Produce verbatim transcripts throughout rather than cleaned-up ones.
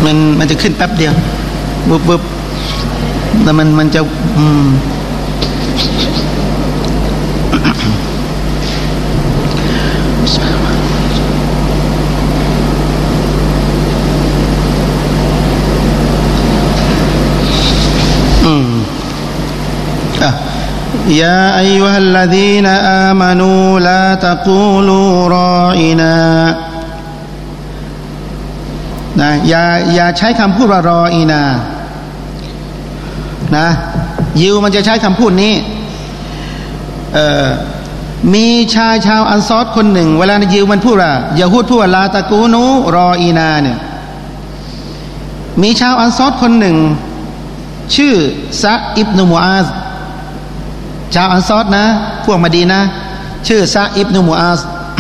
มันมันจะขึ้นแป๊บเดียววุบวุบแต่มันมันจะอืมอืมอ่ะยาอัยยูฮัลลซีนอามานูลาตะกูลูรออินานะอย่าอย่าใช้คำพูดว่ารออีนานะยิวมันจะใช้คำพูดนี้เอ่อมีชายชาวอันซอรคนหนึ่งเวลายิวมันพูดว่าอย่าพูดพูดว่าลาตะกูนูรออีนาเนี่ยมีชาวอันซอรคนหนึ่งชื่อซะอิบนุมูอาซชาวอันซอรนะพวกมะดีนะห์ชื่อซะอิบนุมูอาซ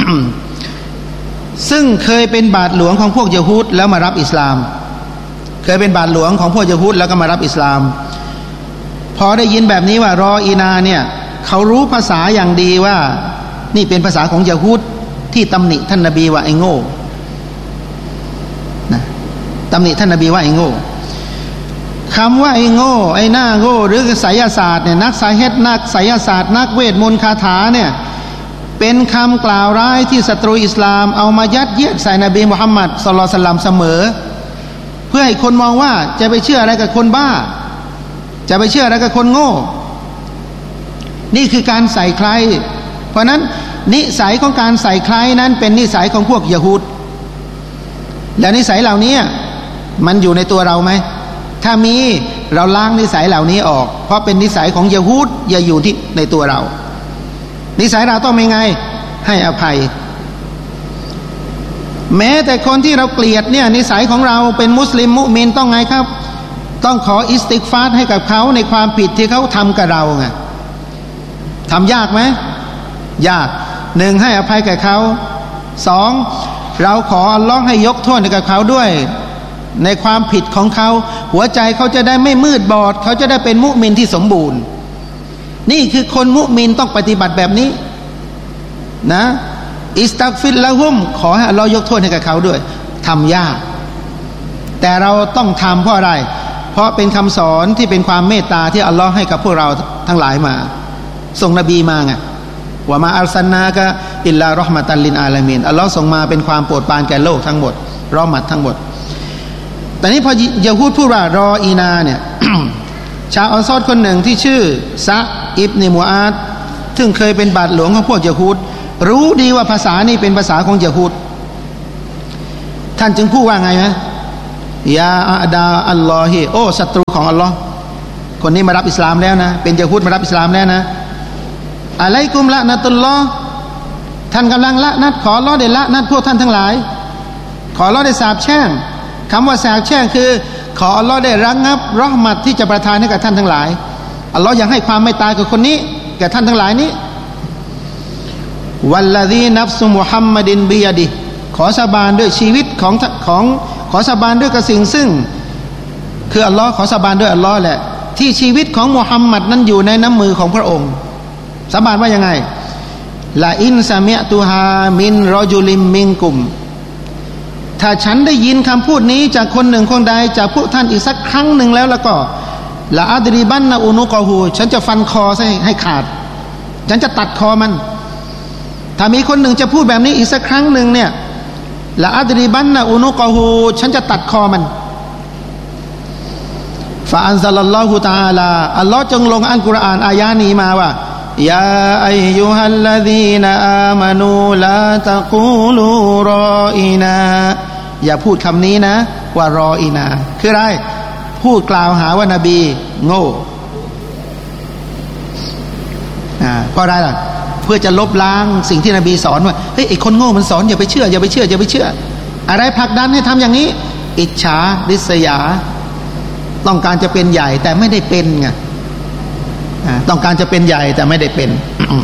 ซึ่งเคยเป็นบาทหลวงของพวกยะฮูดแล้วมารับอิสลามเคยเป็นบาทหลวงของพวกยะฮูดแล้วก็มารับอิสลามพอได้ยินแบบนี้ว่ารออีนาเนี่ยเขารู้ภาษาอย่างดีว่านี่เป็นภาษาของยะฮูดที่ตำหนิท่านนบีว่าไอ้โง่นะตำหนิท่านนบีว่าไอ้โง่คำว่าไอ้โง่ไอ้หน้าโง่หรือไสยศาสตร์เนี่ยนักไสยศนักไสยศาสตร์นักเวทมนต์คาถาเนี่ยเป็นคำกล่าวร้ายที่ศัตรูอิสลามเอามายัดเยียดใส่นบีมุฮัมมัดศ็อลลัลลอฮุอะลัยฮิวะซัลลัมเสมอเพื่อให้คนมองว่าจะไปเชื่ออะไรกับคนบ้าจะไปเชื่ออะไรกับคนโง่นี่คือการใส่ใครเพราะนั้นนิสัยของการใส่ใครนั้นเป็นนิสัยของพวกยะฮูดและนิสัยเหล่านี้มันอยู่ในตัวเราไหมถ้ามีเราล้างนิสัยเหล่านี้ออกเพราะเป็นนิสัยของยะฮูดอย่าอยู่ที่ในตัวเรานิสัยเราต้องเป็นไงให้อภัยแม้แต่คนที่เราเกลียดเนี่ยนิสัยของเราเป็นมุสลิมมุมินต้องไงครับต้องขออิสติกฟาร์ให้กับเขาในความผิดที่เขาทำกับเราไงทำยากไหมยากหนึ่งให้อภัยแก่เขาสองเราขออัลเลาะห์ให้ยกโทษให้กับเขาด้วยในความผิดของเขาหัวใจเขาจะได้ไม่มืดบอดเขาจะได้เป็นมุมินที่สมบูรณ์นี่คือคนมุมินต้องปฏิบัติแบบนี้นะอิสตักฟิรละฮุมขอให้อัลเลาะห์ยกโทษให้กับเขาด้วยทำยากแต่เราต้องทำเพราะอะไรเพราะเป็นคำสอนที่เป็นความเมตตาที่อัลเลาะห์ให้กับพวกเราทั้งหลายมาส่งนบีมาไงว่ามาอัลซันนากะอิลลารอห์มะตัลลิลอาลามีนอัลเลาะห์ส่งมาเป็นความโปรดปรานแก่โลกทั้งหมดรอหมัดทั้งหมดแต่นี้พอยะฮูดพูดว่ารออีนาเนี่ย ชาวอันซอรคนหนึ่งที่ชื่อซะอิบนุมูอาซซึ่งเคยเป็นบาทหลวงของพวกยะฮูดรู้ดีว่าภาษานี้เป็นภาษาของยะฮูดท่านจึงพูดว่าไงนะยาอัดาอัลลอฮิโอ้ศัตรูของอัลลอฮ์คนนี้มารับอิสลามแล้วนะเป็นยะฮูดมารับอิสลามแล้วนะอะลัยกุมละนะตุลลอฮ์ท่านกำลังละนัดขออัลเลาะห์ได้ละนัดพวกท่านทั้งหลายขออัลเลาะห์ได้สาปแช่งคำว่าสาปแช่งคือขออัลเลาะห์ได้ระงับเราะห์มัตที่จะประทานให้กับท่านทั้งหลายอัลเลาะห์อยากให้ความเมตตากับคนนี้แก่ท่านทั้งหลายนี้วัลลซีนัฟซุมุฮัมมัดินบิยะดิขอสาบานด้วยชีวิตของของขอสาบานด้วยกับสิ่งซึ่งคืออัลเลาะห์ขอสาบานด้วยอัลเลาะห์แหละที่ชีวิตของมุฮัมมัดนั้นอยู่ในน้ำมือของพระองค์สาบานว่ายังไงลาอินซามิอตุฮามินรอจุลิมมิงกุมถ้าฉันได้ยินคำพูดนี้จากคนหนึ่งคนใดจากพวกท่านอีกสักครั้งหนึ่งแล้วแล้วก็ละอัดริบันนะอุนุกอฮูฉันจะฟันคอให้ให้ขาดฉันจะตัดคอมันถ้ามีคนหนึ่งจะพูดแบบนี้อีกสักครั้งหนึ่งเนี่ยละอัดริบันนะอุนุกอฮูฉันจะตัดคอมันฟาอันซัลลัลลอฮุตะอาลาอัลลอฮ์จงลงอัลกุรอานอายะนี้มาว่ายาอัยยูฮัลลซีนอามานูลาตะกูลูรออีนาอย่าพูดคำนี้นะว่ารออีนาคืออะไรพูดกล่าวหาว่านบีโง่อ่าเพราะอะไรล่ะเพื่อจะลบล้างสิ่งที่นบีสอนว่าเฮ้ยไอ้คนโง่มันสอนอย่าไปเชื่ออย่าไปเชื่ออย่าไปเชื่ออะไรผลักดันให้ทำอย่างนี้อิจฉาริษยาต้องการจะเป็นใหญ่แต่ไม่ได้เป็นไงต้องการจะเป็นใหญ่แต่ไม่ได้เป็น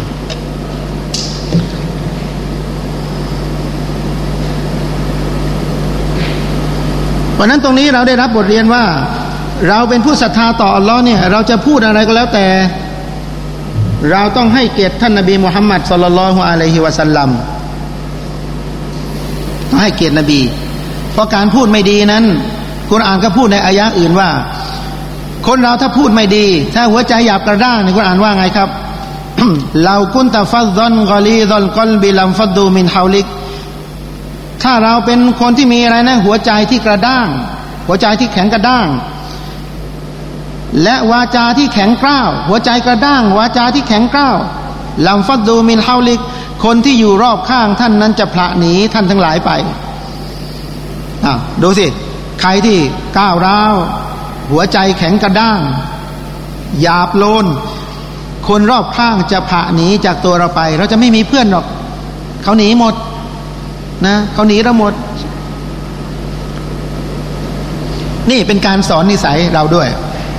เพราะนั้นตรงนี้เราได้รับบทเรียนว่าเราเป็นผู้ศรัทธาต่ออัลลอฮ์เนี่ยเราจะพูดอะไรก็แล้วแต่เราต้องให้เกียรติท่านนบีมุฮัมมัดศ็อลลัลลอฮุอะลัยฮิวะซัลลัมต้องให้เกียรตินบีเพราะการพูดไม่ดีนั้นกุรอานก็พูดในอายะห์อื่นว่าคนเราถ้าพูดไม่ดีถ้าหัวใจหยาบกระด้างในกุรอานว่าไงครับ เรากุนตะฟัดดันกอลีดัลกอลบิลัมฟัดดูมินฮาวลิกถ้าเราเป็นคนที่มีอะไรนะหัวใจที่กระด้างหัวใจที่แข็งกระด้างและวาจาที่แข็งกร้าวหัวใจกระด้างวาจาที่แข็งกร้าวลัมฟัดดูมินฮาวลิกคนที่อยู่รอบข้างท่านนั้นจะผละหนีท่านทั้งหลายไปอ่ะดูสิใครที่ก้าวร้าวหัวใจแข็งกระด้างหยาบโลนคนรอบข้างจะผละหนีจากตัวเราไปเราจะไม่มีเพื่อนหรอกเขาหนีหมดนะเขาหนีเราหมดนี่เป็นการสอนนิสัยเราด้วย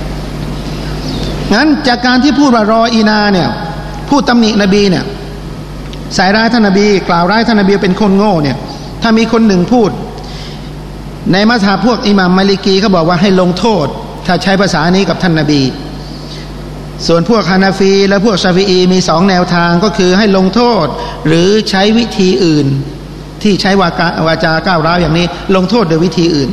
งั้นจากการที่พูดว่ารออีนาเนี่ยพูดตำหนินบีเนี่ยใส่ร้ายท่านนบีกล่าวร้ายท่านนบีเป็นคนโง่เนี่ยถ้ามีคนหนึ่งพูดในมัซฮับพวกอิหม่ามมาลิกีเขาบอกว่าให้ลงโทษถ้าใช้ภาษานี้กับท่านนบีส่วนพวกฮานาฟีและพวกชาฟิอีมีสองแนวทางก็คือให้ลงโทษหรือใช้วิธีอื่นที่ใช้วาวาจาก้าวร้าวอย่างนี้ลงโทษโดยวิธีอื่น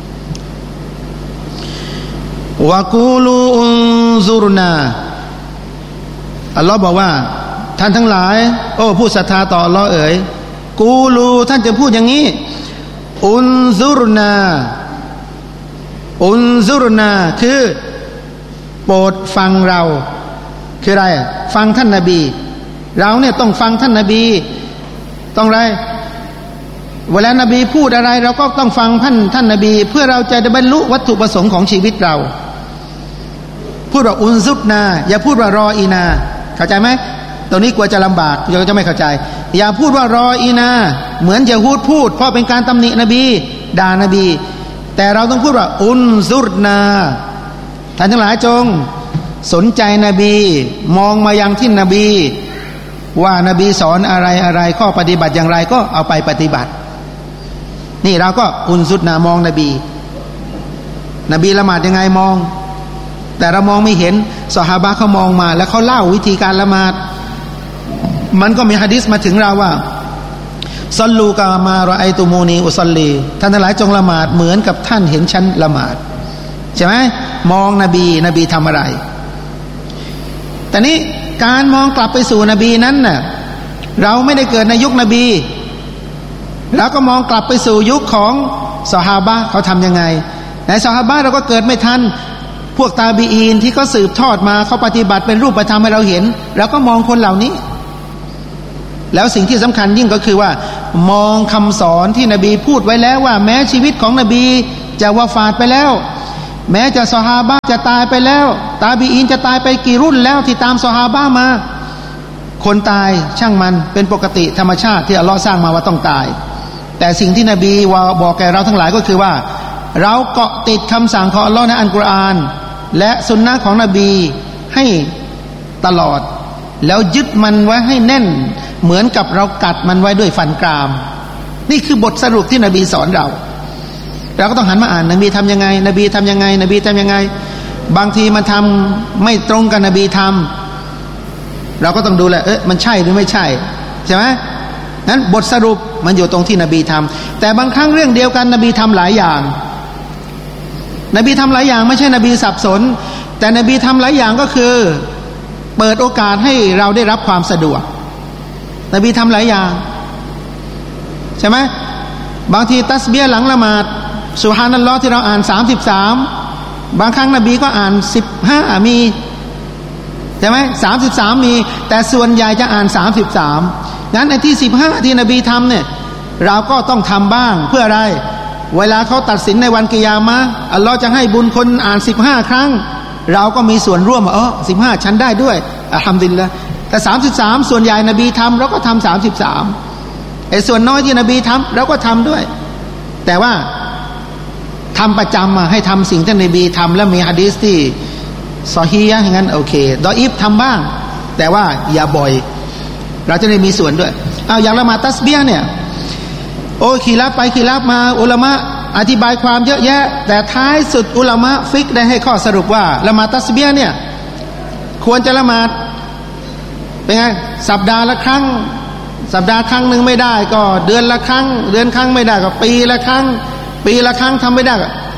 วะกูลูอุนซุรนาอัลลอฮ์บอกว่าท่านทั้งหลายโอ้ผู้ศรัทธาต่ออัลลอฮ์เอ๋ยกูลูท่านจะพูดอย่างนี้อุนซุรนาอุนซุรนาคือโปรดฟังเราคืออะไรฟังท่านนบีเราเนี่ยต้องฟังท่านนบีต้องอะไรเวลานบีพูดอะไรเราก็ต้องฟังท่านท่านนบีเพื่อเราจะได้บรรลุวัตถุประสงค์ของชีวิตเราพูดว่าอุนซุรนาอย่าพูดว่ารออีนาเข้าใจไหมตรงนี้กลัวจะลำบากเราจะไม่เข้าใจอย่าพูดว่ารออีนาเหมือนยะฮูดพูดเพราะเป็นการตำหนินบีด่านบีแต่เราต้องพูดว่าอุนซุรนาท่านทั้งหลายจงสนใจนบีมองมายังที่นบีว่านบีสอนอะไรอะไรข้อปฏิบัติอย่างไรก็เอาไปปฏิบัตินี่เราก็อุนซุรนามองนบีนบีละหมาดยังไงมองแต่เรามองไม่เห็นซอฮาบะห์เขามองมาแล้วเขาเล่าวิธีการละหมาดมันก็มีหะดีษมาถึงเราว่าซัลลูกามารอไอตุมูนีอุซัลลีท่านทั้งหลายจงละหมาดเหมือนกับท่านเห็นฉันละหมาดใช่ไหมมองนบีนบีทำอะไรแต่นี้การมองกลับไปสู่นบีนั้นน่ะเราไม่ได้เกิดในยุคนบีเราก็มองกลับไปสู่ยุคของซอฮาบะห์เขาทำยังไงในซอฮาบะห์เราก็เกิดไม่ทันพวกตาบีอีนที่เขาสืบทอดมาเขาปฏิบัติเป็นรูปธรรมให้เราเห็นเราก็มองคนเหล่านี้แล้วสิ่งที่สำคัญยิ่งก็คือว่ามองคำสอนที่นบีพูดไว้แล้วว่าแม้ชีวิตของนบีจะวะฟาตไปแล้วแม้จะซอฮาบะห์จะตายไปแล้วตาบีอีนจะตายไปกี่รุ่นแล้วที่ตามซอฮาบะห์มาคนตายช่างมันเป็นปกติธรรมชาติที่อัลลอฮ์สร้างมาว่าต้องตายแต่สิ่งที่นบีว่าบอกแก่เราทั้งหลายก็คือว่าเราเกาะติดคำสั่งของอัลลอฮ์ในอัลกุรอานและสุนนะของนบีให้ตลอดแล้วยึดมันไว้ให้แน่นเหมือนกับเรากัดมันไว้ด้วยฟันกรามนี่คือบทสรุปที่นบีสอนเราเราก็ต้องหันมาอ่านนบีทำยังไงนบีทำยังไงนบีทำยังไงบางทีมันทำไม่ตรงกับนบีทำเราก็ต้องดูแลเอ๊ะมันใช่หรือไม่ใช่ใช่ไหมนั้นบทสรุปมันอยู่ตรงที่นบีทำแต่บางครั้งเรื่องเดียวกันนบีทำหลายอย่างนบีทำหลายอย่างไม่ใช่นบีสับสนแต่นบีทำหลายอย่างก็คือเปิดโอกาสให้เราได้รับความสะดวกนบีทำหลายอย่างใช่ไหมบางทีตัสบีฮ์หลังละหมาดซุบฮานัลลอฮ์ที่เราอ่านสามสิบสามบางครั้งนบีก็อ่านสิบห้ามีใช่ไหมสามสิบสามมีแต่ส่วนใหญ่จะอ่านสามสิบสามงั้นไอ้ที่สิบห้าที่นบีทำเนี่ยเราก็ต้องทำบ้างเพื่ออะไรเวลาเขาตัดสินในวันกิยามะห์อัลลอฮ์จะให้บุญคนอ่านสิบห้าครั้งเราก็มีส่วนร่วมอ๋อสิบห้าชั้นได้ด้วยอัลฮัมดุลิลละห์แต่สามสิบสามส่วนใหญ่นบีทำเราก็ทำสามสิบสามไอ้ส่วนน้อยที่นบีทำเราก็ทำด้วยแต่ว่าทำประจำมาให้ทำสิ่งที่นบีทำแล้วมีหะดีษที่ซอฮีฮ์อย่างนั้นโอเคดออีฟทำบ้างแต่ว่าอย่าบ่อยเราจะได้มีส่วนด้วยเอาอย่างละหมาดตัสบีฮ์เนี่ยโอ้ขีรับไปขีรับมาอุลามะอธิบายความเยอะแยะแต่ท้ายสุดอุลามะฟิกได้ให้ข้อสรุปว่าละหมาดตัสบีฮ์เนี่ยควรจะละหมาดเป็นไงสัปดาห์ละครั้งสัปดาห์ครั้งหนึ่งไม่ได้ก็เดือนละครั้งเดือนครั้งไม่ได้ก็ปีละครั้งปีละครั้งทำไม่ได้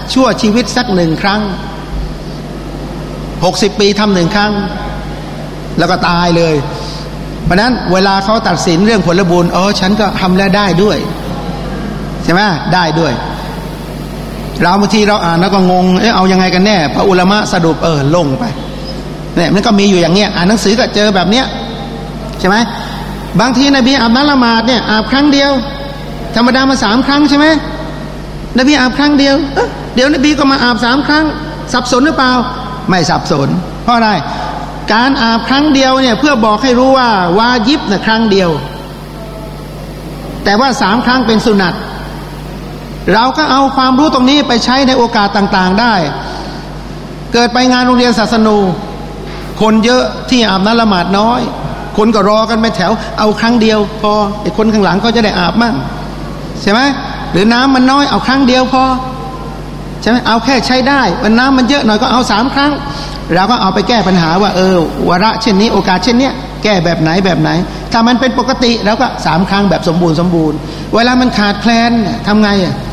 ชั่วชีวิตสักหนึ่งครั้งหกสิบปีทำหนึ่งครั้งแล้วก็ตายเลยเพราะนั้นเวลาเขาตัดสินเรื่องผลบุญอ๋อฉันก็ทำแล้วได้ด้วยใช่ไหมได้ด้วยเราบางทีเราอ่านแล้วก็งงเอ๊ะเอายังไงกันแน่พระอุลามะสรุปเออลงไปเนี่ยมันก็มีอยู่อย่างเงี้ยอ่านหนังสือก็เจอแบบเนี้ยใช่ไหมบางทีนบีอาบน้ำละหมาดเนี่ยอาบครั้งเดียวธรรมดามาสามครั้งใช่ไหมนบีอาบครั้งเดียวเอ๊ะเดี๋ยวนบีก็มาอาบสามครั้งสับสนหรือเปล่าไม่สับสนเพราะอะไรการอาบครั้งเดียวเนี่ยเพื่อบอกให้รู้ว่าวาญิบนะครั้งเดียวแต่ว่าสามครั้งเป็นสุนัตเราก็เอาความรู้ตรงนี้ไปใช้ในโอกาสต่างๆได้เกิดไปงานโรงเรียนศาสนูคนเยอะที่อาบน้ำละหมาดน้อยคนก็รอกันไปแถวเอาครั้งเดียวพอไอ้คนข้างหลังก็จะได้อาบมั่งใช่ไหมหรือน้ำมันน้อยเอาครั้งเดียวพอใช่ไหมเอาแค่ใช้ได้วันน้ำมันเยอะหน่อยก็เอาสามครั้งเราก็เอาไปแก้ปัญหาว่าเออวาระเช่นนี้โอกาสเช่นเนี้ยแก้แบบไหนแบบไหนถ้ามันเป็นปกติเราก็สามครั้งแบบสมบูรณ์สมบูรณ์เวลามันขาดแคลนทำไงอ่ะ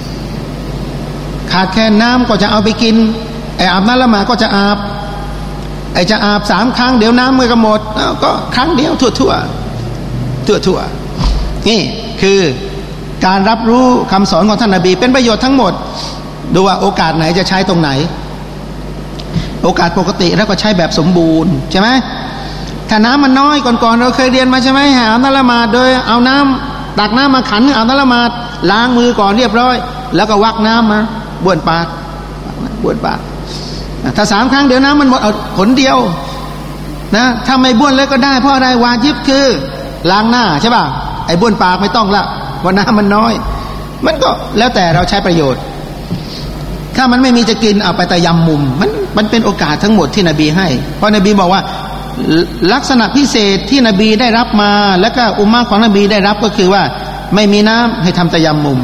ขาดแคลนน้ำก็จะเอาไปกินไอ้อาบน้ำละหมาดก็จะอาบไอ้จะอาบสามครั้งเดี๋ยวน้ำมันก็หมดก็ครั้งเดียวทั่วทั่วทั่วทั่วนี่คือการรับรู้คำสอนของท่านนบีเป็นประโยชน์ทั้งหมดดูว่าโอกาสไหนจะใช้ตรงไหนโอกาสปกติแล้วก็ใช้แบบสมบูรณ์ใช่ไหมถ้าน้ำมันน้อยก่อนๆเราเคยเรียนมาใช่ไหมหาน้ำละหมาดโดยเอาน้ำตักน้ำมาขันเอาน้ำละหมาดล้างมือก่อนเรียบร้อยแล้วก็วักน้ำมาบ้วนปากบ้วนปากถ้าสามครั้งเดี๋ยวน้ำมันหมดเอาผลเดียวนะถ้าไม่บ้วนเลยก็ได้เพราะอะไรวาญิบคือล้างหน้าใช่ป่ะไอ้บ้วนปากไม่ต้องละเพราะน้ำมันน้อยมันก็แล้วแต่เราใช้ประโยชน์ถ้ามันไม่มีจะกินเอาไปแต่ยำมุมมันมันเป็นโอกาสทั้งหมดที่นบีให้เพราะนบีบอกว่าลักษณะพิเศษที่นบีได้รับมาแล้วก็อุมมะของนบีได้รับก็คือว่าไม่มีน้ำให้ทำแต่ยำมุม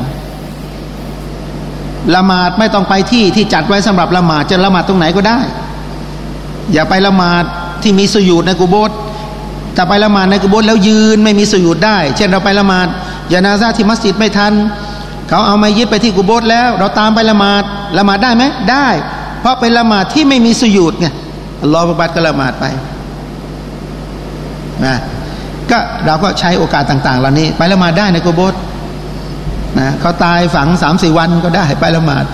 ละหมาดไม่ต้องไปที่ที่จัดไว้สำหรับละหมาดจะละหมาดตรงไหนก็ได้อย่าไปละหมาดที่มีสุญูดในกุโบร์แต่ไปละหมาดในกุโบร์แล้วยืนไม่มีสุญูดได้เช่นเราไปละหมาดญะนาซะห์ที่มัสยิดไม่ทันเขาเอามายึดไปที่กุโบร์แล้วเราตามไปละหมาดละหมาดได้ไหมได้เพราะเป็นละหมาดที่ไม่มีสุญูดไงอัลลอฮฺบัดก็ละหมาดไปนะก็เราก็ใช้โอกาสต่างๆเหล่านี้ไปละหมาดได้ในกุโบร์นะเขาตายฝังสามสี่วันก็ได้ไปละหมาด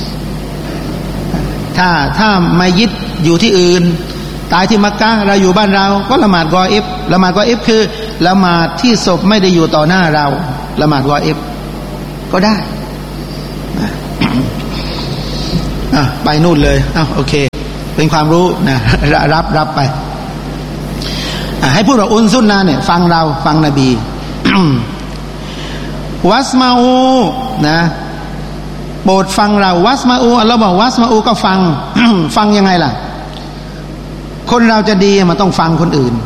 ถ้าถ้าไม่ยึดอยู่ที่อื่นตายที่มักกะเราอยู่บ้านเราก็ละหมาดกออิฟละหมาดกออิฟคือละหมาดที่ศพไม่ได้อยู่ต่อหน้าเราละหมาดกออิฟก็ได้อ่ะไปนู่นเลยอ้าวโอเคเป็นความรู้นะรับรับไปให้พูดว่าอุนซุนนะเนี่ยฟังเราฟังนบี วัสมาอูนะโปรดฟังเราวัสมาอูอัลลอฮ์บอกวัสมาอูก็ฟัง ฟังยังไงล่ะคนเราจะดีมันต้องฟังคนอื่น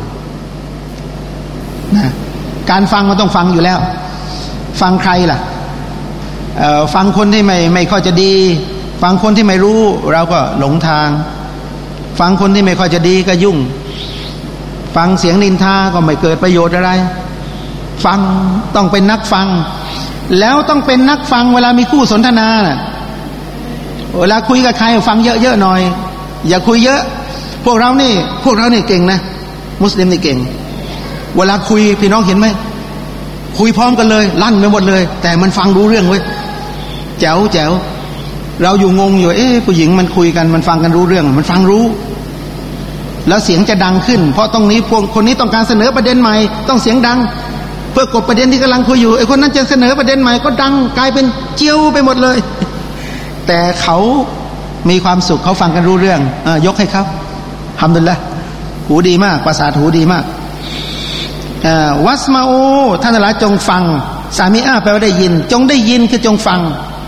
นะการฟังมันต้องฟังอยู่แล้วฟังใครล่ะฟังคนที่ไม่ไม่ค่อยจะดีฟังคนที่ไม่รู้เราก็หลงทางฟังคนที่ไม่ค่อยจะดีก็ยุ่งฟังเสียงนินทาก็ไม่เกิดประโยชน์อะไรฟังต้องเป็นนักฟังแล้วต้องเป็นนักฟังเวลามีคู่สนทนาน่ะเวลาคุยกับใครฟังเยอะๆหน่อยอย่าคุยเยอะพวกเรานี่พวกเรานี่เก่งนะมุสลิมนี่เก่งเวลาคุยพี่น้องเห็นไหมคุยพร้อมกันเลยลั่นไปหมดเลยแต่มันฟังรู้เรื่องเว้ยแจ๋วแจ๋วเราอยู่งงอยู่เอ๊ะผู้หญิงมันคุยกันมันฟังกันรู้เรื่องมันฟังรู้แล้วเสียงจะดังขึ้นเพราะตรงนี้พวกคนนี้ต้องการเสนอประเด็นใหม่ต้องเสียงดังเพื่อกบประเด็นที่กำลังคุยอยู่ไอ้คนนั้นจะเสนอประเด็นใหม่ก็ดังกลายเป็นเจียวไปหมดเลยแต่เขามีความสุขเขาฟังกันรู้เรื่องเออยกให้เขาฮัมดุลิลละห์หูดีมากภาษาหูดีมากวัสมาอูท่านทั้งหลายจงฟังสามีอาแปลว่าได้ยินจงได้ยินคือจงฟัง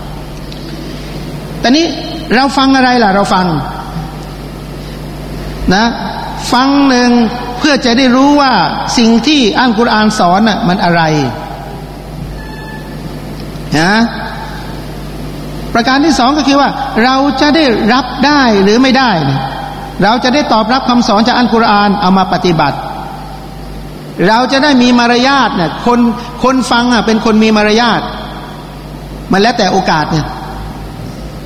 แต่นี้เราฟังอะไรล่ะเราฟังนะฟังหนึ่งเพื่อจะได้รู้ว่าสิ่งที่อัลกุรอานสอนน่ะมันอะไรนะประการที่สองก็คือว่าเราจะได้รับได้หรือไม่ได้เราจะได้ตอบรับคำสอนจากอัลกุรอานเอามาปฏิบัติเราจะได้มีมารยาทเนี่ยคนคนฟังอ่ะเป็นคนมีมารยาทมันแล้วแต่โอกาสเนี่ย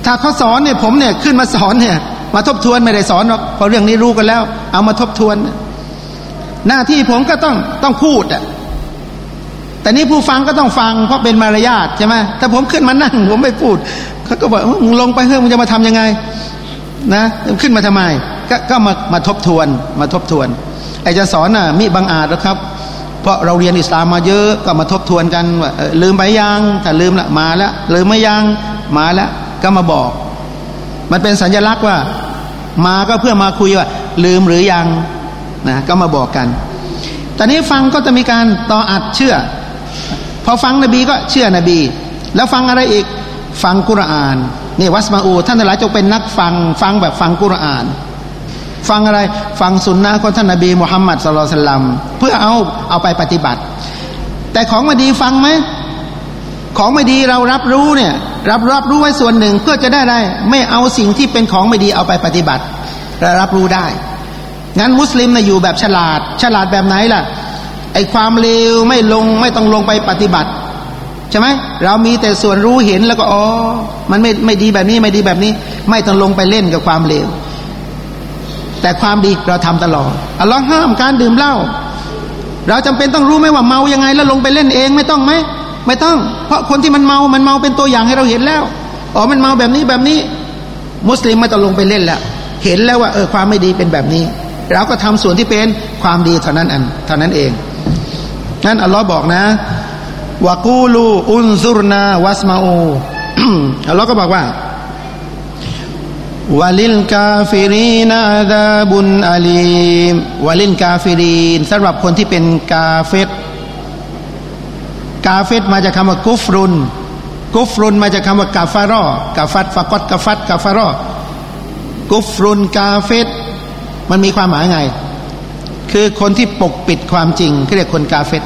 ถ้าเขาสอนเนี่ยผมเนี่ยขึ้นมาสอนเนี่ยมาทบทวนไม่ได้สอนหรอกเพราะเรื่องนี้รู้กันแล้วเอามาทบทวนหน้าที่ผมก็ต้องต้องพูดอ่ะแต่นี้ผู้ฟังก็ต้องฟังเพราะเป็นมารยาทใช่ไหมถ้าผมขึ้นมานั่งผมไม่พูดเขาก็บอกมึงลงไปเฮ้ยมึงจะมาทำยังไงนะขึ้นมาทำไมก็ก็มามาทบทวนมาทบทวนไอ้จะสอนน่ะมิบังอาจนะครับเพราะเราเรียนอิสลามมาเยอะก็มาทบทวนกันว่าลืมไปยังถ้าลืมละมาแล้วลืมไม่ยังมาแล้วก็มาบอกมันเป็นสัญลักษณ์ว่ามาก็เพื่อมาคุยว่าลืมหรือยังนะก็มาบอกกันตอนนี้ฟังก็จะมีการต่ออัดเชื่อพอฟังนบีก็เชื่อนบีแล้วฟังอะไรอีกฟังกุรอานนี่วัสมาอูท่านทั้งหลายจงเป็นนักฟังฟังแบบฟังกุรอานฟังอะไรฟังสุนนะของท่านนบีมุฮัมมัดศ็อลลัลลอฮุอะลัยฮิวะซัลลัมเพื่อเอาเอาไปปฏิบัติแต่ของไม่ดีฟังไหมของไม่ดีเรารับรู้เนี่ยรับรับรู้ไว้ส่วนหนึ่งเพื่อจะได้ได้ไม่เอาสิ่งที่เป็นของไม่ดีเอาไปปฏิบัติและรับรู้ได้งั้นมุสลิมนะอยู่แบบฉลาดฉลาดแบบไหนล่ะไอความเลวไม่ลงไม่ต้องลงไปปฏิบัติใช่ไหมเรามีแต่ส่วนรู้เห็นแล้วก็อ๋อมันไม่ไม่ดีแบบนี้ไม่ดีแบบนี้ไม่ต้องลงไปเล่นกับความเลวแต่ความดีเราทำตลอดอัลลอฮ์ห้ามการดื่มเหล้าเราจำเป็นต้องรู้ไหมว่าเมายังไงแล้วลงไปเล่นเองไม่ต้องไหมไม่ต้องเพราะคนที่มันเมามันเมาเป็นตัวอย่างให้เราเห็นแล้วอ๋อมันเมาแบบนี้แบบนี้มุสลิมไม่ต้องลงไปเล่นแล้วเห็นแล้วว่าเออความไม่ดีเป็นแบบนี้เราก็ทำส่วนที่เป็นความดีเท่านั้นอันเท่านั้นเองงั้นอัลลอฮ์บอกนะวะกูลูอุนซุรนาวัสมาอู อัลลอฮ์ก็บอกว่าวะลิลกาฟิรีนอาซาบุนอาลีมวะลิลกาฟิรีนสำหรับคนที่เป็นกาเฟรกาเฟรมาจากคำว่ากุฟรุนกุฟรุนมาจากคำว่ากาฟารอกาฟัดฟะกอดกาฟัดกาฟารอกุฟรุนกาเฟรมันมีความหมายไงคือคนที่ปกปิดความจริงเรียกคนกาเฟร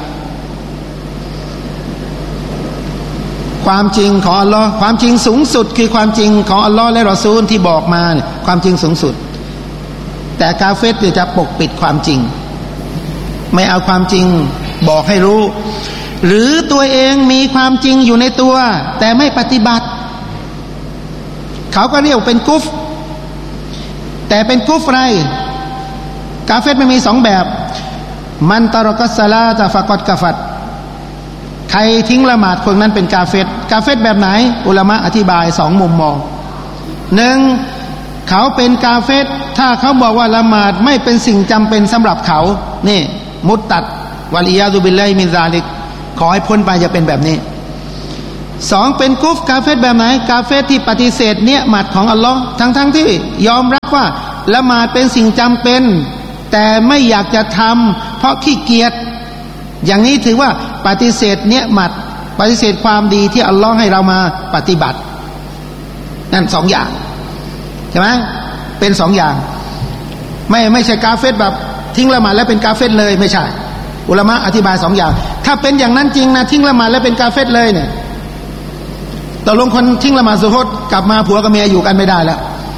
ความจริงของอัลลอฮ์ความจริงสูงสุดคือความจริงของอัลลอฮ์และรอซูลที่บอกมาเนี่ยความจริงสูงสุดแต่กาเฟรเนี่ยจะปกปิดความจริงไม่เอาความจริงบอกให้รู้หรือตัวเองมีความจริงอยู่ในตัวแต่ไม่ปฏิบัติเขาก็เรียกเป็นกุฟแต่เป็นกุฟอะไรกาเฟรมันมีสองแบบมันตะรกัสซะลาตะฟะกอดกะฟัดใครทิ้งละหมาดคนนั้นเป็นกาเฟรกาเฟรแบบไหนอุลามะอธิบายสองมุมมองหนึ่งเขาเป็นกาเฟรถ้าเขาบอกว่าละหมาดไม่เป็นสิ่งจำเป็นสำหรับเขานี่มุตตัดวะลียาซุบิลลาฮิมินซาลิกขอให้พ้นไปจะเป็นแบบนี้สองเป็นกุฟกาเฟรแบบไหนกาเฟรที่ปฏิเสธเนี่ยหมัดของอัลลอฮ์ทั้งทั้งที่ยอมรับว่าละหมาดเป็นสิ่งจำเป็นแต่ไม่อยากจะทำเพราะขี้เกียจอย่างนี้ถือว่าปฏิเสธเนี่ยหมัดปฏิเสธความดีที่อัลลอฮ์ให้เรามาปฏิบัตินั่นสองอย่างใช่ไหมเป็นสองอย่างไม่ไม่ใช่กาเฟรแบบทิ้งละหมาดแล้วเป็นกาเฟรเลยไม่ใช่อุลามะอธิบายสองอย่างถ้าเป็นอย่างนั้นจริงนะทิ้งละหมาดแล้วเป็นกาเฟรเลยเนี่ยตกลงคนทิ้งละหมาดซุฮรกลับมาผัวกับเมียอยู่กันไม่ได้แล้ว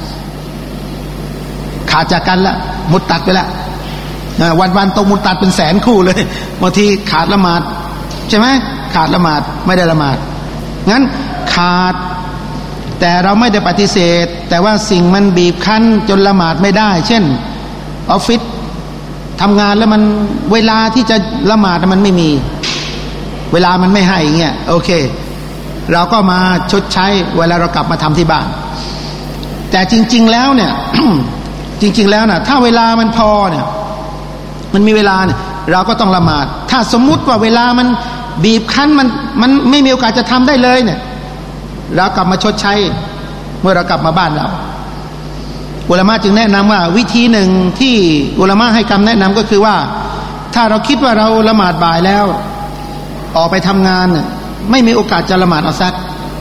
ขาดจากกันแล้วมุตตัดไปแล้ววันๆตกมุตตัดเป็นแสนคู่เลยบางทีขาดละหมาดใช่ไหมขาดละหมาดไม่ได้ละหมาดงั้นขาดแต่เราไม่ได้ปฏิเสธแต่ว่าสิ่งมันบีบคั้นจนละหมาดไม่ได้เช่นออฟฟิศทำงานแล้วมันเวลาที่จะละหมาดมันไม่มีเวลามันไม่ให้อย่างเงี้ยโอเคเราก็มาชดใช้เวลาเรากลับมาทำที่บ้านแต่จริงๆแล้วเนี่ย จริงๆแล้วนะถ้าเวลามันพอเนี่ยมันมีเวลาเนี่ยเราก็ต้องละหมาดถ้าสมมุติว่าเวลามันบีบคั้นมันมันไม่มีโอกาสจะทำได้เลยเนี่ยเรากลับมาชดใช้เมื่อเรากลับมาบ้านเราอุลามะจึงแนะนำว่าวิธีหนึ่งที่อุลามะให้คำแนะนำก็คือว่าถ้าเราคิดว่าเราละหมาดบ่ายแล้วออกไปทำงานเนี่ยไม่มีโอกาสจะละหมาดอัสซัด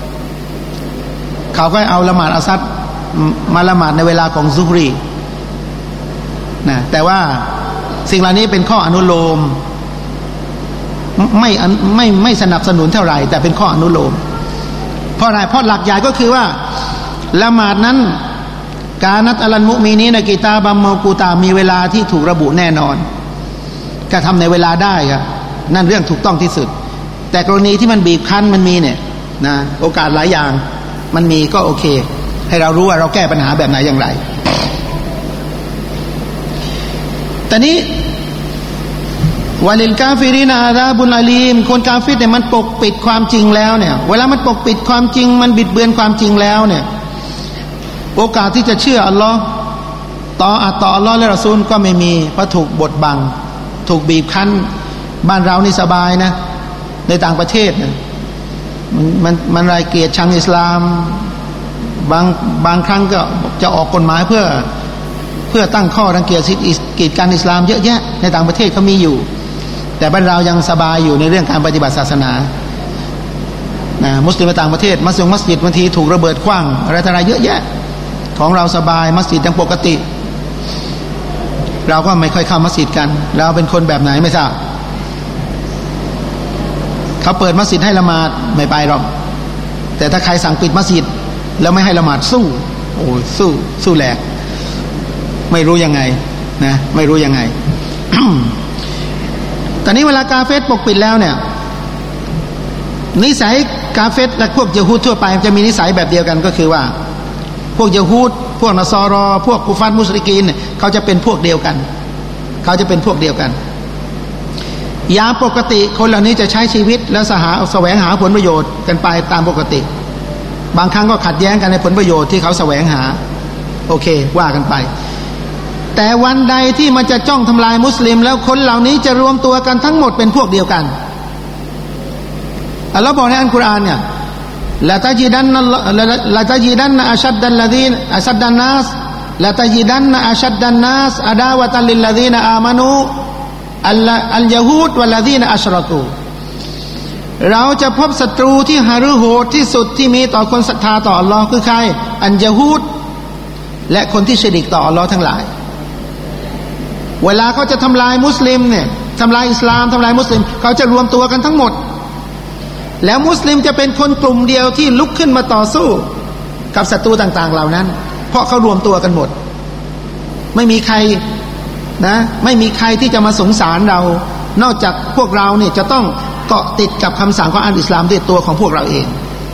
เขาก็เอาละหมาดอัสซัดมาละหมาดในเวลาของซุฮรีนะแต่ว่าสิ่งเหล่านี้เป็นข้ออนุโลมไม่ไม่ไม่สนับสนุนเท่าไหร่แต่เป็นข้ออนุโลมเพราะอะไรเพราะหลักใหญ่ก็คือว่าละหมาดนั้นกานัตอัลมุมีนีในกิตาบัมมากูตามีเวลาที่ถูกระบุแน่นอนก็ทำในเวลาได้ครับนั่นเรื่องถูกต้องที่สุดแต่กรณีที่มันบีบคั้นมันมีเนี่ยนะโอกาสหลายอย่างมันมีก็โอเคให้เรารู้ว่าเราแก้ปัญหาแบบไหนอย่างไรแต่นี้วาลิลกาฟิรินาอาซาบุลอาลีมคนกาฟิรเนี่ยมันปกปิดความจริงแล้วเนี่ยเวลามันปกปิดความจริงมันบิดเบือนความจริงแล้วเนี่ยโอกาสที่จะเชื่ออัลลอฮ์ต่ออัตต่ออัลลอฮ์และรอซูลก็ไม่มีเพราะถูกบดบังถูกบีบคั้นบ้านเรานี่สบายนะในต่างประเทศนะมันมันมันรายเกียรติชังอิสลามบางบางครั้งก็จะออกกฎหมายเพื่อเพื่อตั้งข้อรังเกียจกีดกันอิสลามเยอะแยะในต่างประเทศเขามีอยู่แต่บ้านเรายังสบายอยู่ในเรื่องการปฏิบัติศาสนานะมุสลิมในต่างประเทศมัสยิดมัสยิดบางทีถูกระเบิดขว้างอะไรต่างๆเยอะแยะของเราสบายมัสยิดยังปกติเราก็ไม่ค่อยเข้ามัสยิดกันเราเป็นคนแบบไหนไม่ทราบเขาเปิดมัสยิดให้ละหมาดไม่ไปหรอกแต่ถ้าใครสั่งปิดมัสยิดแล้วไม่ให้ละหมาดสู้โอ้สู้สู้แหลกไม่รู้ยังไงนะไม่รู้ยังไง ตอนนี้เวลากาเฟรปกปิดแล้วเนี่ยนิสัยกาเฟรและพวกยิวฮูดทั่วไปจะมีนิสัยแบบเดียวกันก็คือว่าพวกยิวฮูดพวกนสรอพวกกุฟาร์มุชริกีนเนี่ยเขาจะเป็นพวกเดียวกันเขาจะเป็นพวกเดียวกันยามปกติคนเหล่านี้จะใช้ชีวิตและสหาแสวงหาผลประโยชน์กันไปตามปกติบางครั้งก็ขัดแย้งกันในผลประโยชน์ที่เขาแสวงหาโอเคว่ากันไปแต่วันใดที่มันจะจ้องทำลายมุสลิมแล้วคนเหล่านี้จะรวมตัวกันทั้งหมดเป็นพวกเดียวกันอัลลอฮ์บอกในอัลกุรอานเนี่ยละตัจิดันละตัจิดันอัชัดดัลลดีนอัชัดดันนัสละตัจิดันอัชัดดันนัสอะดาวะตัลลิลลดีนอามานูอัลอัลยะฮูดวัลลดีนอัชรกูเราจะพบศัตรูที่หฤโหดที่สุดที่มีต่อคนศรัทธาต่ออัลลอฮ์คือใครอัลยะฮูดและคนที่ชิริกต่ออัลลอฮ์ทั้งหลายเวลาเขาจะทำลายมุสลิมเนี่ยทำลายอิสลามทำลายมุสลิมเขาจะรวมตัวกันทั้งหมดแล้วมุสลิมจะเป็นคนกลุ่มเดียวที่ลุกขึ้นมาต่อสู้กับศัตรูต่างๆเหล่านั้นเพราะเขารวมตัวกันหมดไม่มีใครนะไม่มีใครที่จะมาสงสารเรานอกจากพวกเราเนี่ยจะต้องเกาะติดกับคำสั่งของอัลอิสลามด้วยตัวของพวกเราเอง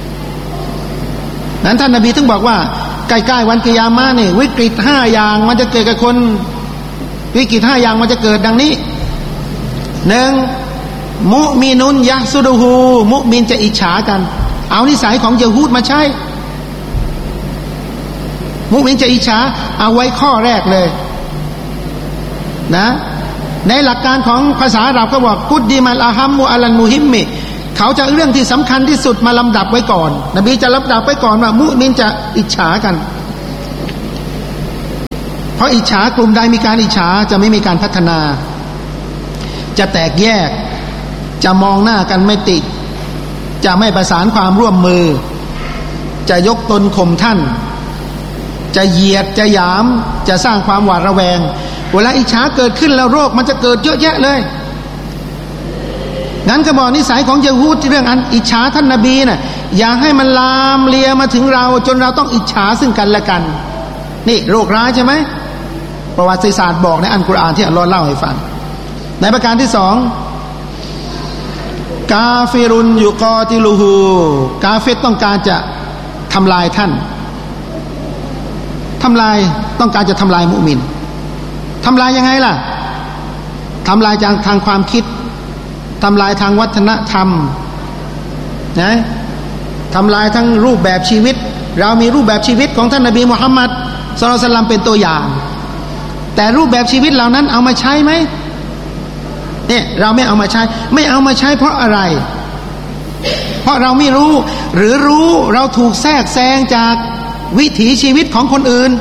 นั้นท่านนบีถึงบอกว่าใกล้ๆวันกิยามะห์นี่วิกฤตห้าอย่างมันจะเกิดกับคนวิกฤตห้าอย่างมันจะเกิดดังนี้หนึ่งมุมินุนยะซุดุฮูมุมินจะอิจฉากันเอานิสัยของยิวฮูดมาใช้มุมินจะอิจฉาเอาไว้ข้อแรกเลยนะในหลักการของภาษาอาหรับก็บอกกุดดีมัลอาฮัมมุอัลันมุฮิมมิเขาจะเรื่องที่สำคัญที่สุดมาลำดับไว้ก่อนนบีจะลำดับไว้ก่อนว่ามุมินจะอิจฉากันเพราะอิจฉากลุ่มใดมีการอิจฉาจะไม่มีการพัฒนาจะแตกแยกจะมองหน้ากันไม่ติดจะไม่ประสานความร่วมมือจะยกตนข่มท่านจะเหยียดจะหยามจะสร้างความหวาดระแวงเวลาอิจฉาเกิดขึ้นแล้วโรคมันจะเกิดเยอะแยะเลยงั้นก็บอกนิสัยของยิวฮูดที่เรื่องอันอิจฉาท่านนบีน่ะอย่าให้มันลามเลียมาถึงเราจนเราต้องอิจฉาซึ่งกันและกันนี่โรคร้ายใช่ไหมประวัติศาสตร์บอกในอัลกุรอานที่อัลลอฮ์เล่าให้ฟังในประการที่สองกาฟิรุนยุกอติลูฮูกาเฟรต้องการจะทำลายท่านทำลายต้องการจะทำลายมุมินทำลายยังไงล่ะทำลายจากทางความคิดทำลายทางวัฒนธรรมนะทำลายทั้งรูปแบบชีวิตเรามีรูปแบบชีวิตของท่านนบีมุฮัมมัดศ็อลลัลลอฮุอะลัยฮิวะซัลลัมเป็นตัวอย่างแต่รูปแบบชีวิตเหล่านั้นเอามาใช้ไหมเนี่ยเราไม่เอามาใช้ไม่เอามาใช้เพราะอะไรเพราะเราไม่รู้หรือรู้เราถูกแทรกแซงจากวิถีชีวิตของคนอื่น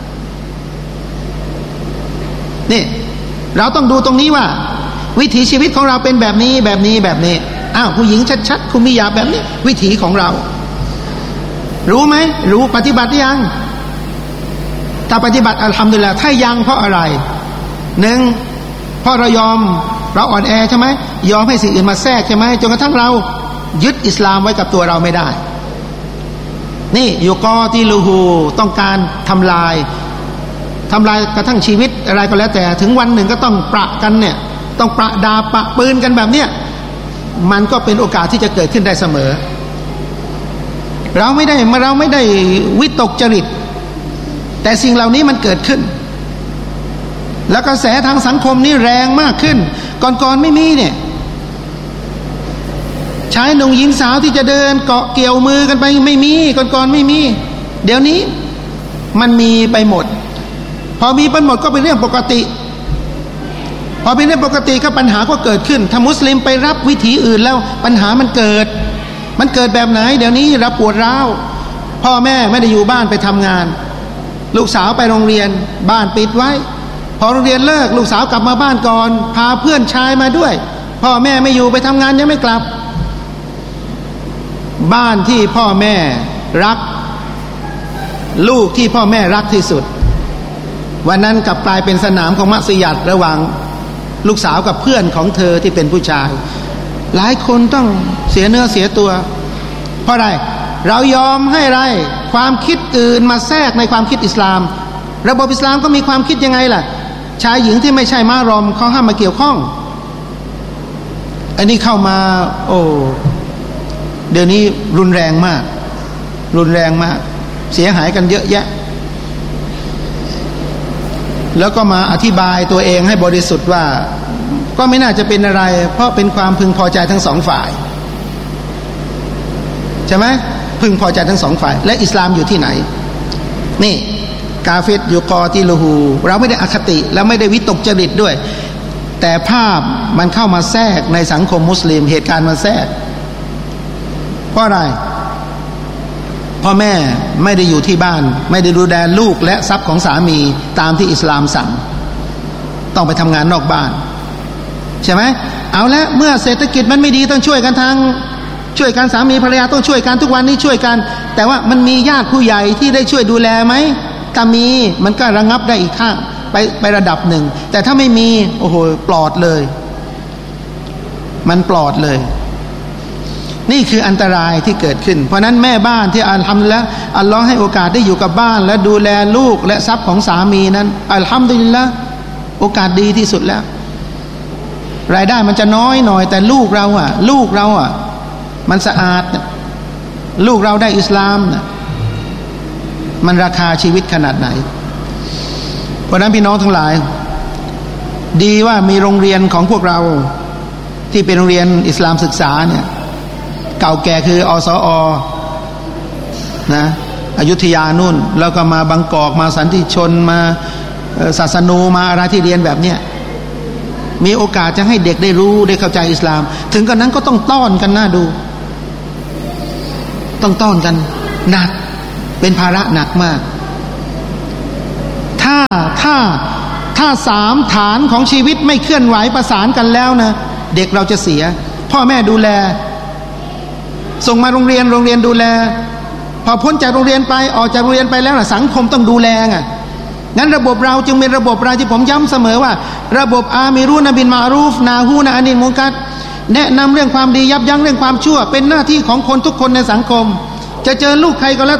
นี่เราต้องดูตรงนี้ว่าวิถีชีวิตของเราเป็นแบบนี้แบบนี้แบบนี้อ้าวผู้หญิงชัดๆคุณมียาแบบนี้วิถีของเรารู้ไหมรู้ปฏิบัติยังถ้าปฏิบัติอัลฮัมดุลิลละห์ถ้ายังเพราะอะไรหนึ่งเพราะเรายอมเราอ่อนแอใช่ไหมยอมให้สิ่งอื่นมาแทรกใช่ไหมจนกระทั่งเรายึดอิสลามไว้กับตัวเราไม่ได้นี่ยูกอติลูฮูต้องการทำลายทำลายกระทั่งชีวิตอะไรก็แล้วแต่ถึงวันหนึ่งก็ต้องประกันเนี่ยต้องประดาปะปืนกันแบบเนี้ยมันก็เป็นโอกาสที่จะเกิดขึ้นได้เสมอเราไม่ได้เราไม่ได้วิตกจริตแต่สิ่งเหล่านี้มันเกิดขึ้นแล้วกระแสทางสังคมนี่แรงมากขึ้นก่อนๆไม่มีเนี่ยชายหนุ่มหญิงสาวที่จะเดินเกาะเกี่ยวมือกันไปไม่มีก่อนๆไม่มีเดี๋ยวนี้มันมีไปหมดพอมีไปหมดก็เป็นเรื่องปกติพอเป็นเรื่องปกติก็ปัญหาก็เกิดขึ้นถ้ามุสลิมไปรับวิถีอื่นแล้วปัญหามันเกิดมันเกิดแบบไหนเดี๋ยวนี้เราปวดร้าวพ่อแม่ไม่ได้อยู่บ้านไปทำงานลูกสาวไปโรงเรียนบ้านปิดไว้พอโรงเรียนเลิกลูกสาวกลับมาบ้านก่อนพาเพื่อนชายมาด้วยพ่อแม่ไม่อยู่ไปทำงานยังไม่กลับบ้านที่พ่อแม่รักลูกที่พ่อแม่รักที่สุดวันนั้นกลับกลายเป็นสนามของมัสยิดระหว่างลูกสาวกับเพื่อนของเธอที่เป็นผู้ชายหลายคนต้องเสียเนื้อเสียตัวเพราะอะไรเรายอมให้ไรความคิดอื่นมาแทรกในความคิดอิสลามระบบอิสลามก็มีความคิดยังไงล่ะชายหญิงที่ไม่ใช่มารอมเขาห้ามมาเกี่ยวข้องอันนี้เข้ามาโอ้เดี๋ยวนี้รุนแรงมากรุนแรงมากเสียหายกันเยอะแยะแล้วก็มาอธิบายตัวเองให้บริสุทธิ์ว่าก็ไม่น่าจะเป็นอะไรเพราะเป็นความพึงพอใจทั้งสองฝ่ายใช่ไหมพึงพอใจทั้งสองฝ่ายและอิสลามอยู่ที่ไหนนี่กาเฟรอยู่กอติลูฮูเราไม่ได้อคติและไม่ได้วิตกจริตด้วยแต่ภาพมันเข้ามาแทรกในสังคมมุสลิมเหตุการณ์มาแทรกเพราะอะไรพ่อแม่ไม่ได้อยู่ที่บ้านไม่ได้ดูแลลูกและทรัพย์ของสามีตามที่อิสลามสั่งต้องไปทำงานนอกบ้านใช่ไหมเอาละเมื่อเศรษฐกิจมันไม่ดีต้องช่วยกันทางช่วยกันสามีภรรยาต้องช่วยกันทุกวันนี้ช่วยกันแต่ว่ามันมีญาติผู้ใหญ่ที่ได้ช่วยดูแลไหมถ้ามีมันก็ระงับได้อีกข้างไปไประดับหนึ่งแต่ถ้าไม่มีโอ้โหปลอดเลยมันปลอดเลยนี่คืออันตรายที่เกิดขึ้นเพราะนั้นแม่บ้านที่อัลฮัมดุลิลละห์อัลลอฮ์ให้โอกาสได้อยู่กับบ้านและดูแลลูกและทรัพย์ของสามีนั้นอัลฮัมดุลิลละห์โอกาสดีที่สุดแล้วรายได้มันจะน้อยหน่อยแต่ลูกเราอ่ะลูกเราอ่ะมันสะอาดลูกเราได้อิสลามนะมันราคาชีวิตขนาดไหนเพราะนั้นพี่น้องทั้งหลายดีว่ามีโรงเรียนของพวกเราที่เป็นโรงเรียนอิสลามศึกษาเนี่ยเก่าแก่คืออสอนะอยุธยานู่นแล้วก็มาบางกอกมาสันติชนมาศาสนูมาอะไรที่เรียนแบบเนี้ยมีโอกาสจะให้เด็กได้รู้ได้เข้าใจอิสลามถึงกันนั้นก็ต้องต้อนกันน่าดูต้องต้อนกันหนักเป็นภาระหนักมากถ้าถ้าถ้าสามฐานของชีวิตไม่เคลื่อนไหวประสานกันแล้วนะเด็กเราจะเสียพ่อแม่ดูแลส่งมาโรงเรียนโรงเรียนดูแลพอพ้นจากโรงเรียนไปออกจากโรงเรียนไปแล้วนะสังคมต้องดูแลไงงั้นระบบเราจึงเป็นระบบเราที่ผมย้ำเสมอว่าระบบอามิรูนะบิลมารูฟนาฮูนะอานิลมุนกัรแนะนำเรื่องความดียับยั้งเรื่องความชั่วเป็นหน้าที่ของคนทุกคนในสังคมจะเจอลูกใครก็แล้ว